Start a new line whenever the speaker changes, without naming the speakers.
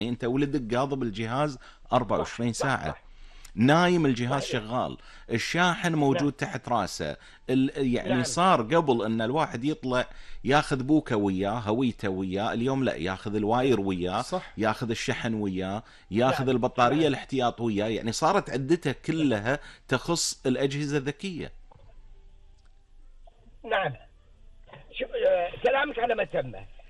انت ولدك قاضب الجهاز 24
صح
ساعة،
صح.
نايم الجهاز
صحيح.
شغال، الشاحن موجود
نعم.
تحت راسه. يعني
نعم.
صار قبل ان الواحد يطلع ياخذ بوكه وياه، هويته وياه، اليوم لا، ياخذ الواير وياه،
صح.
ياخذ الشحن وياه، ياخذ
نعم.
البطارية
نعم.
الاحتياط وياه. يعني صارت عدته
نعم.
كلها تخص الأجهزة الذكية.
نعم. كلامك على ما تم.